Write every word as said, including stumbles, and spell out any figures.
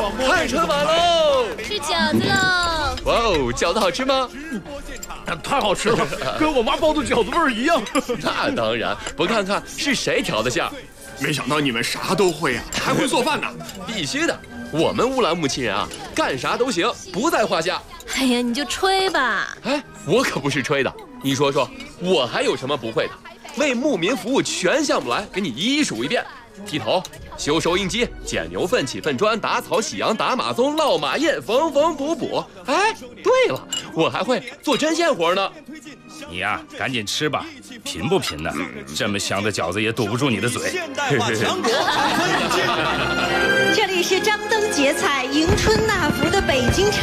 看春晚喽！ 吃饺子喽！ 哇哦，饺子好吃吗？ 太好吃了，跟我妈包的饺子味儿一样。 那当然，不看看是谁调的馅？ 没想到你们啥都会啊，还会做饭呢！ 必须的，我们乌兰牧亲人啊，干啥都行，不在话下。 哎呀，你就吹吧。 哎，我可不是吹的，你说说，我还有什么不会的？为牧民服务全项目来给你一一数一遍：剃头、修收音机、捡牛粪、起粪砖、打草、洗羊、打马鬃、烙马印、缝缝补补。哎，对了，我还会做针线活呢。 你呀、啊，赶紧吃吧，贫不贫呢？这么香的饺子也堵不住你的嘴。 这里是张灯结彩、迎春纳福的北京城。